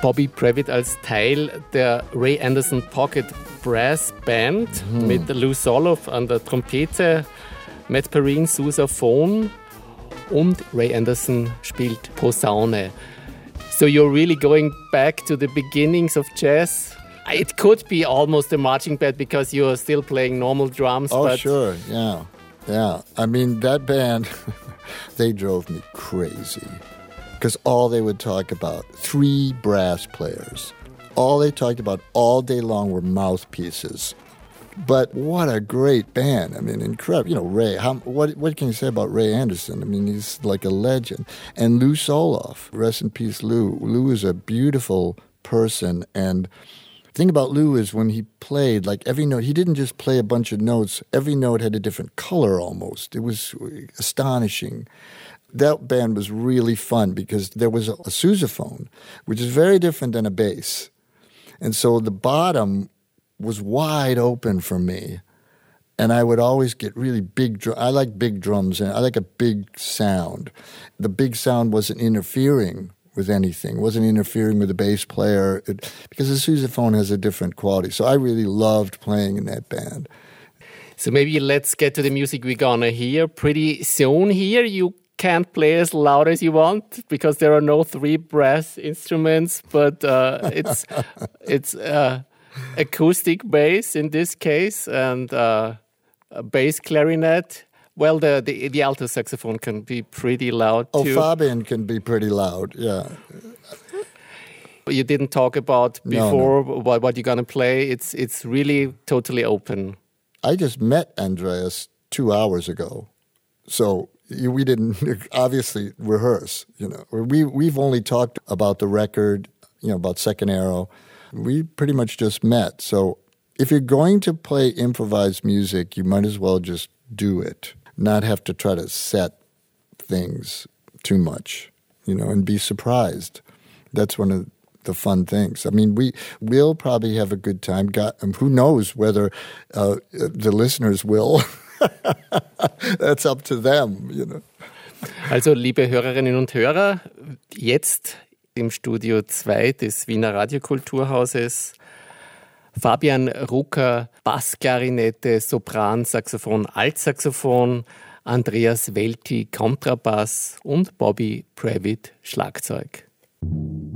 Bobby Previtt als Teil der Ray Anderson Pocket Brass Band mit Lou Soloff an der Trompete, Matt Perrine Sousaphon und Ray Anderson spielt Posaune. So you're really going back to the beginnings of jazz? It could be almost a marching band because you're still playing normal drums. Oh, but sure, yeah. I mean, that band, they drove me crazy because all they would talk about, 3 brass players, all they talked about all day long were mouthpieces. But what a great band. I mean, incredible. You know, Ray, what can you say about Ray Anderson? I mean, he's like a legend. And Lou Soloff, rest in peace, Lou. Lou is a beautiful person. And the thing about Lou is when he played, like every note, he didn't just play a bunch of notes. Every note had a different color almost. It was astonishing. That band was really fun because there was a sousaphone, which is very different than a bass. And so the bottom was wide open for me. And I would always get really big I like big drums, and I like a big sound. The big sound wasn't interfering with anything, wasn't interfering with the bass player, because the sousaphone has a different quality. So I really loved playing in that band. So maybe let's get to the music we're gonna hear pretty soon here. You can't play as loud as you want because there are no 3 brass instruments, but it's acoustic bass in this case, and a bass clarinet. Well, the alto saxophone can be pretty loud too. Oh, Fabian can be pretty loud, yeah. You didn't talk about before No. what you're gonna play. It's really totally open. I just met Andreas 2 hours ago, so we didn't obviously rehearse. You know, we've only talked about the record, you know, about Second Arrow. We pretty much just met. So if you're going to play improvised music, you might as well just do it, not have to try to set things too much, you know, and be surprised. That's one of the fun things. I mean, we'll probably have a good time. Who knows whether the listeners will. That's up to them, you know. Also, liebe Hörerinnen und Hörer, jetzt im Studio 2 des Wiener Radiokulturhauses Fabian Rucker, Bassklarinette, Sopran, Saxophon, Altsaxophon, Andreas Welti, Kontrabass und Bobby Previtt, Schlagzeug.